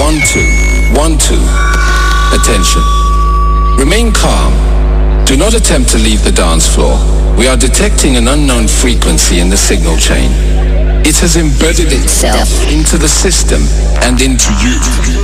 1, 2, 1, 2. Attention. Remain calm. Do not attempt to leave the dance floor. We are detecting an unknown frequency in the signal chain. It has embedded itself into the system and into you.